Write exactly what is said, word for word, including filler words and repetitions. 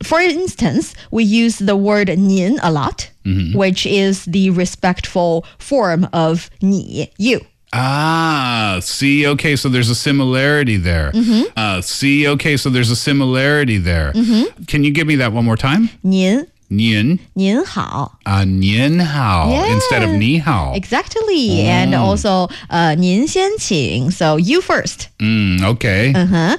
for instance, we use the word 您 a lot, mm-hmm. which is the respectful form of 你, you. Ah, see, okay, so there's a similarity there. Mm-hmm. Uh, see, okay, so there's a similarity there. Mm-hmm. Can you give me that one more time? 您您您好 uh, 您好 yeah. instead of 你好 Exactly. Oh. And also uh, 您先请. So you first. Mm, okay. Uh-huh.